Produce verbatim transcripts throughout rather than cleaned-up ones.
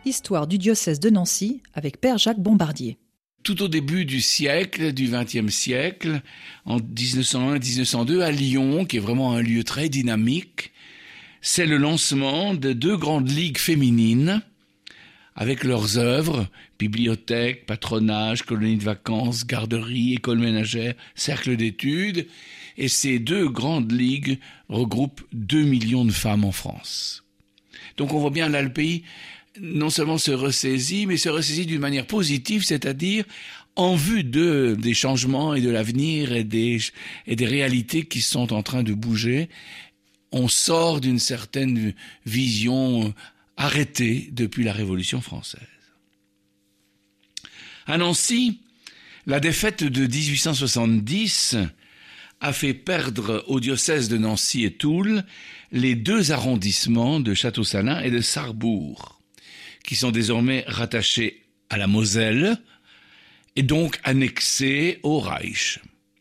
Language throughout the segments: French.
Histoire du diocèse de Nancy avec Père Jacques Bombardier. Tout au début du siècle, du vingtième siècle, en dix-neuf cent un dix-neuf cent deux, à Lyon, qui est vraiment un lieu très dynamique, c'est le lancement de deux grandes ligues féminines avec leurs œuvres, bibliothèques, patronage, colonies de vacances, garderies, écoles ménagères, cercles d'études. Et ces deux grandes ligues regroupent deux millions de femmes en France. Donc on voit bien là le pays non seulement se ressaisit, mais se ressaisit d'une manière positive, c'est-à-dire en vue de, des changements et de l'avenir et des, et des réalités qui sont en train de bouger. On sort d'une certaine vision arrêtée depuis la Révolution française. À Nancy, la défaite de dix-huit cent soixante-dix a fait perdre au diocèse de Nancy et Toul les deux arrondissements de Château-Salins et de Sarrebourg, qui sont désormais rattachés à la Moselle et donc annexés au Reich.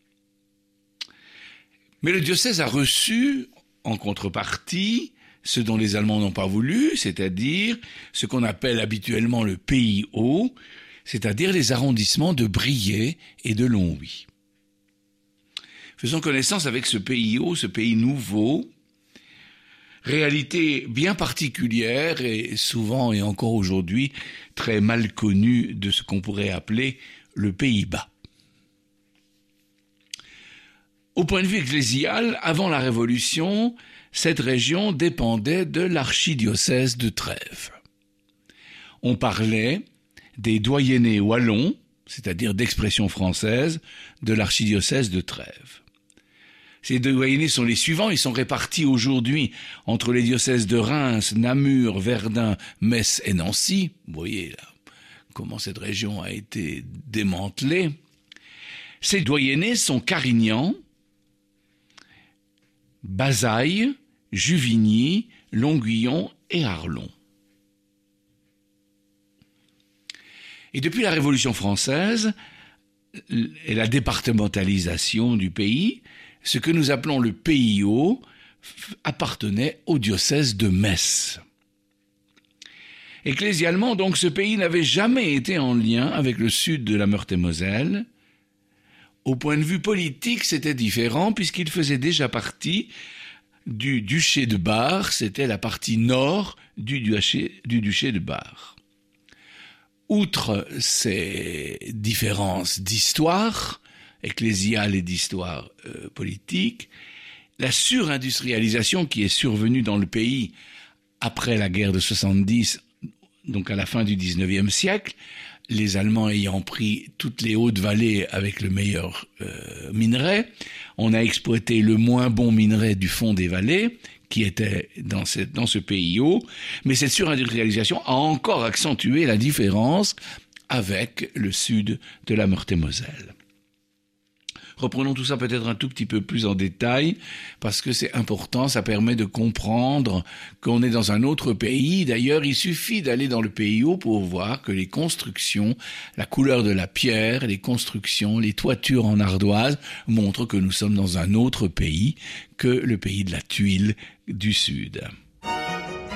Mais le diocèse a reçu, en contrepartie, ce dont les Allemands n'ont pas voulu, c'est-à-dire ce qu'on appelle habituellement le P I O, c'est-à-dire les arrondissements de Briey et de Longwy. Faisons connaissance avec ce P I O, ce pays nouveau, réalité bien particulière et souvent et encore aujourd'hui très mal connue de ce qu'on pourrait appeler le Pays-Bas. Au point de vue ecclésial, avant la Révolution, cette région dépendait de l'archidiocèse de Trèves. On parlait des doyennés wallons, c'est-à-dire d'expression française, de l'archidiocèse de Trèves. Ces deux doyennés sont les suivants, ils sont répartis aujourd'hui entre les diocèses de Reims, Namur, Verdun, Metz et Nancy. Vous voyez là comment cette région a été démantelée. Ces doyennés sont Carignan, Bazailles, Juvigny, Longuillon et Arlon. Et depuis la Révolution française et la départementalisation du pays, ce que nous appelons le P I O appartenait au diocèse de Metz. Ecclésialement, donc, ce pays n'avait jamais été en lien avec le sud de la Meurthe-et-Moselle. Au point de vue politique, c'était différent puisqu'il faisait déjà partie du duché de Bar, c'était la partie nord du duché, du duché de Bar. Outre ces différences d'histoire ecclésiale et d'histoire euh, politique, la surindustrialisation qui est survenue dans le pays après la guerre de soixante-dix, donc à la fin du dix-neuvième siècle, les Allemands ayant pris toutes les hautes vallées avec le meilleur euh, minerai, on a exploité le moins bon minerai du fond des vallées, qui était dans, cette, dans ce P I O, mais cette surindustrialisation a encore accentué la différence avec le sud de la Meurthe-et-Moselle. Reprenons tout ça peut-être un tout petit peu plus en détail, parce que c'est important, ça permet de comprendre qu'on est dans un autre pays. D'ailleurs, il suffit d'aller dans le P I O pour voir que les constructions, la couleur de la pierre, les constructions, les toitures en ardoise montrent que nous sommes dans un autre pays que le pays de la tuile du Sud.